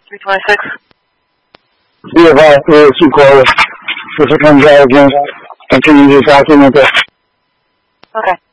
326. Be advised, there is two callers. If it comes out again, continue to document that. Okay.